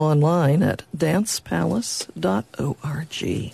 online at dancepalace.org.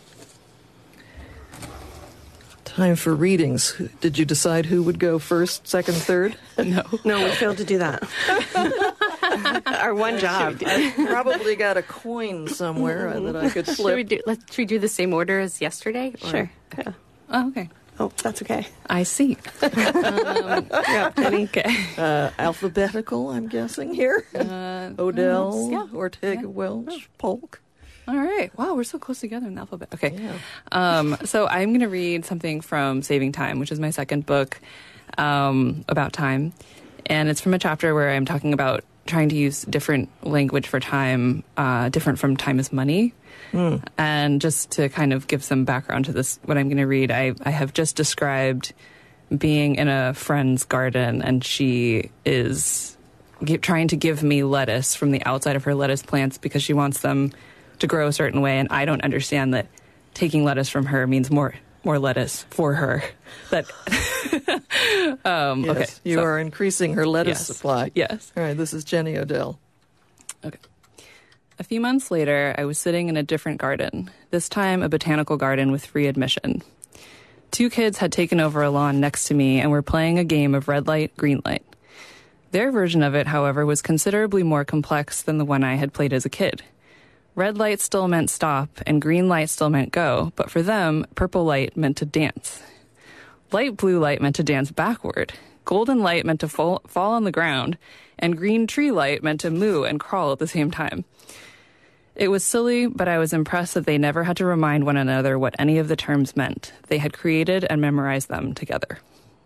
Time for readings. Did you decide who would go first, second, third? No, we failed to do that. Our one job. I probably got a coin somewhere that I could flip. Should we do the same order as yesterday? Or? Sure. Yeah. Oh, okay. Oh, that's okay. I see. Yeah, Penny. Okay. Alphabetical, I'm guessing here. Odell, yeah. Ortega, Welch, Polk. All right. Wow, we're so close together in the alphabet. Okay. Yeah. So I'm going to read something from Saving Time, which is my second book about time. And it's from a chapter where I'm talking about trying to use different language for time, different from time is money. And just to kind of give some background to this, what I'm going to read, I have just described being in a friend's garden, and she is trying to give me lettuce from the outside of her lettuce plants because she wants them to grow a certain way, and I don't understand that taking lettuce from her means more lettuce for her. That Yes, okay, you are increasing her lettuce supply. Yes. All right, this is Jenny Odell. Okay. A few months later, I was sitting in a different garden, this time a botanical garden with free admission. 2 kids had taken over a lawn next to me and were playing a game of red light, green light. Their version of it, however, was considerably more complex than the one I had played as a kid. Red light still meant stop, and green light still meant go, but for them, purple light meant to dance. Light blue light meant to dance backward. Golden light meant to fall on the ground, and green tree light meant to moo and crawl at the same time. It was silly, but I was impressed that they never had to remind one another what any of the terms meant. They had created and memorized them together.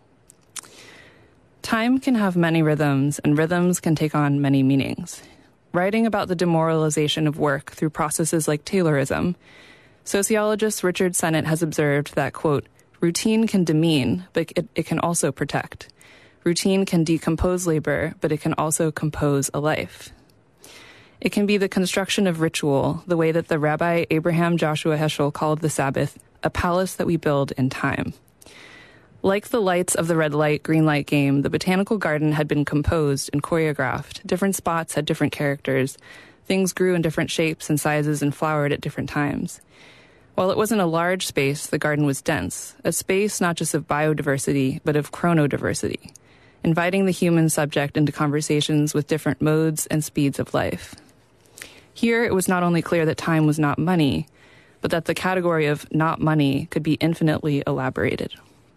Time can have many rhythms, and rhythms can take on many meanings. Writing about the demoralization of work through processes like Taylorism, sociologist Richard Sennett has observed that, quote, routine can demean, but it can also protect. Routine can decompose labor, but it can also compose a life. It can be the construction of ritual, the way that the Rabbi Abraham Joshua Heschel called the Sabbath, a palace that we build in time. Like the lights of the red light, green light game, the botanical garden had been composed and choreographed. Different spots had different characters. Things grew in different shapes and sizes and flowered at different times. While it wasn't a large space, the garden was dense, a space not just of biodiversity, but of chronodiversity, inviting the human subject into conversations with different modes and speeds of life. Here, it was not only clear that time was not money, but that the category of not money could be infinitely elaborated.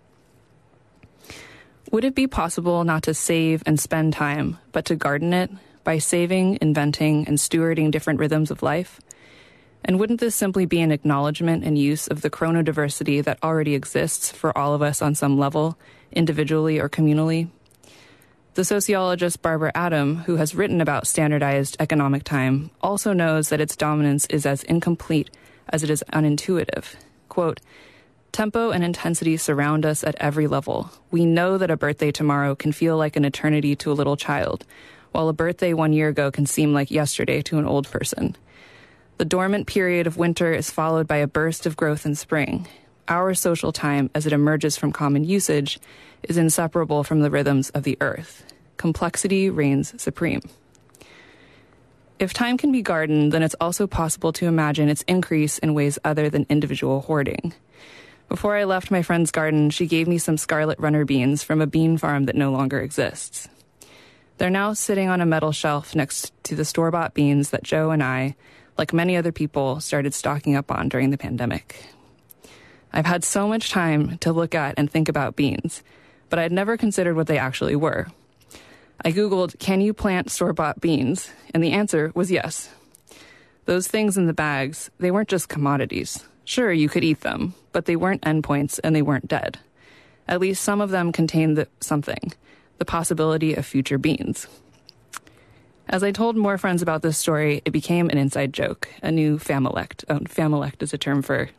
Would it be possible not to save and spend time, but to garden it by saving, inventing, and stewarding different rhythms of life? And wouldn't this simply be an acknowledgement and use of the chronodiversity that already exists for all of us on some level, individually or communally? The sociologist Barbara Adam, who has written about standardized economic time, also knows that its dominance is as incomplete as it is unintuitive. Quote, tempo and intensity surround us at every level. We know that a birthday tomorrow can feel like an eternity to a little child, while a birthday 1 year ago can seem like yesterday to an old person. The dormant period of winter is followed by a burst of growth in spring. Our social time, as it emerges from common usage, is inseparable from the rhythms of the earth. Complexity reigns supreme. If time can be gardened, then it's also possible to imagine its increase in ways other than individual hoarding. Before I left my friend's garden, she gave me some scarlet runner beans from a bean farm that no longer exists. They're now sitting on a metal shelf next to the store-bought beans that Joe and I, like many other people, started stocking up on during the pandemic. I've had so much time to look at and think about beans, but I'd never considered what they actually were. I Googled, can you plant store-bought beans? And the answer was yes. Those things in the bags, they weren't just commodities. Sure, you could eat them, but they weren't endpoints and they weren't dead. At least some of them contained something, the possibility of future beans. As I told more friends about this story, it became an inside joke, a new familect. Familect is a term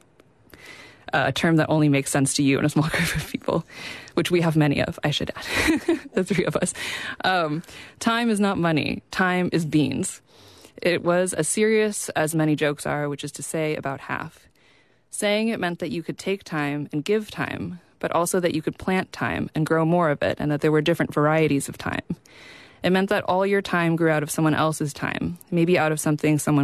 that only makes sense to you and a small group of people, which we have many of, I should add, the 3 of us. Time is not money. Time is beans. It was as serious as many jokes are, which is to say about half. Saying it meant that you could take time and give time, but also that you could plant time and grow more of it, and that there were different varieties of time. It meant that all your time grew out of someone else's time, maybe out of something someone